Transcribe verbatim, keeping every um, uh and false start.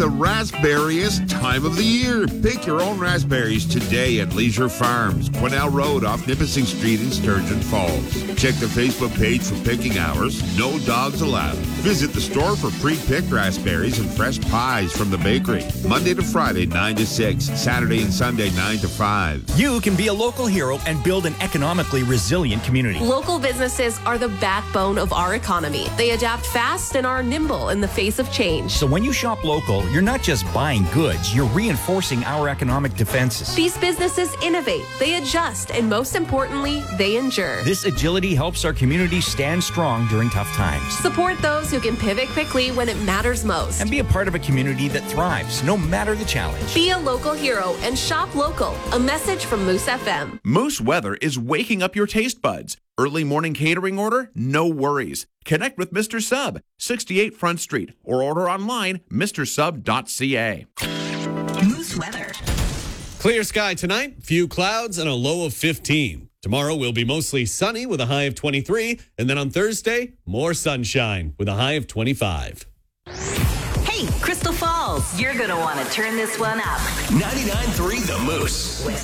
the raspberriest time of the year. Pick your own raspberries today at Leisure Farms, Quesnel Road off Nipissing Street in Sturgeon Falls. Check the Facebook page for picking hours. No dogs allowed. Visit the store for pre-picked raspberries and fresh pies from the bakery. Monday to Friday, nine to six. Saturday and Sunday, nine to five. You can be a local hero and build an economically resilient community. Local businesses are the backbone of our economy. They adapt fast and are nimble in the face of change. So when you shop local, you're not just buying goods, you're reinforcing our economic defenses. These businesses innovate, they adjust, and most importantly, they endure. This agility helps our community stand strong during tough times. Support those who can pivot quickly when it matters most. And be a part of a community that thrives, no matter the challenge. Be a local hero and shop local. A message from Moose F M. Moose Weather is waking up your taste buds. Early morning catering order? No worries. Connect with Mister Sub, sixty-eight Front Street, or order online, mister sub dot c a. Moose Weather. Clear sky tonight, few clouds, and a low of fifteen. Tomorrow will be mostly sunny with a high of twenty-three, and then on Thursday, more sunshine with a high of twenty-five. Hey, Crystal Falls, you're going to want to turn this one up. ninety-nine point three The Moose.